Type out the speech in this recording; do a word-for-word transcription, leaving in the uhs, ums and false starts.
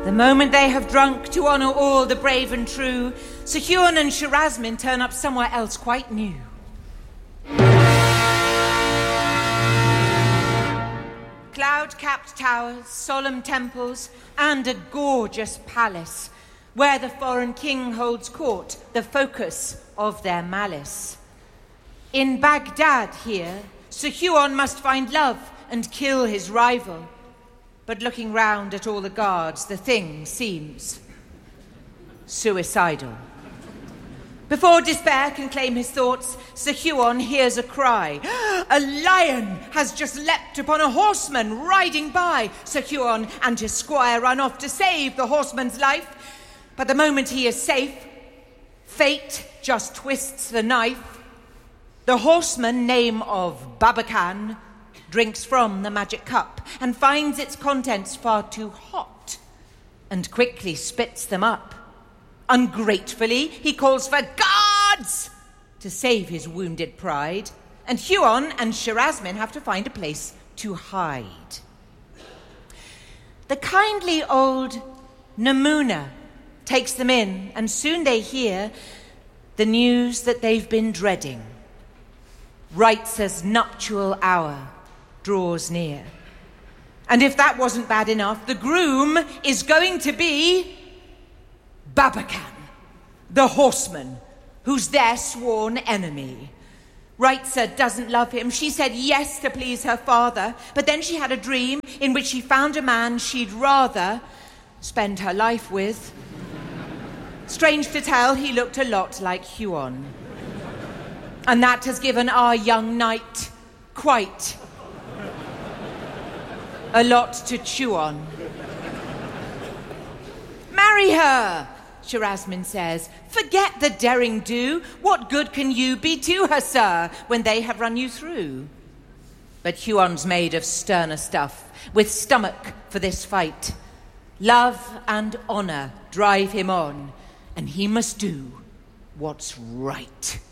The moment they have drunk to honour all the brave and true, Sir Huon and Sharasmin turn up somewhere else quite new. Cloud-capped towers, solemn temples, and a gorgeous palace, where the foreign king holds court, the focus of their malice. In Baghdad here, Sir Huon must find love and kill his rival. But looking round at all the guards, the thing seems suicidal. Before despair can claim his thoughts, Sir Huon hears a cry. A lion has just leapt upon a horseman riding by. Sir Huon and his squire run off to save the horseman's life. But the moment he is safe, fate just twists the knife. The horseman, name of Babakan, drinks from the magic cup and finds its contents far too hot and quickly spits them up. Ungratefully, he calls for guards to save his wounded pride, and Huon and Sharasmin have to find a place to hide. The kindly old Namuna takes them in, and soon they hear the news that they've been dreading. Reitzer's nuptial hour draws near. And if that wasn't bad enough, the groom is going to be Babakan, the horseman, who's their sworn enemy. Reitzer doesn't love him. She said yes to please her father, but then she had a dream in which she found a man she'd rather spend her life with. Strange to tell, he looked a lot like Huon. And that has given our young knight quite a lot to chew on. Marry her, Sharasmin says. Forget the daring do. What good can you be to her, sir, when they have run you through? But Huon's made of sterner stuff, with stomach for this fight. Love and honour drive him on, and he must do what's right.